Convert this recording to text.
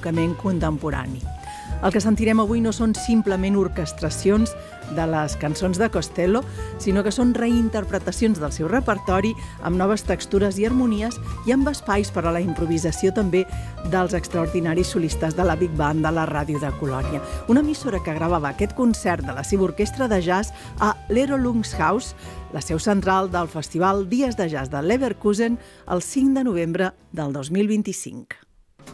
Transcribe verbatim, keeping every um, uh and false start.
enfocament contemporani. El que sentirem avui no són simplement orquestracions de les cançons de Costello, sinó que són reinterpretacions del seu repertori amb noves textures i harmonies i amb espais per a la improvisació també dels extraordinaris solistes de la Big Band de la Ràdio de Colònia. Una emissora que gravava aquest concert de la seva orquestra de jazz a l'Erolungshaus, la seu central del Festival Dies de Jazz de Leverkusen, el cinc de novembre del dos mil vint-i-cinc.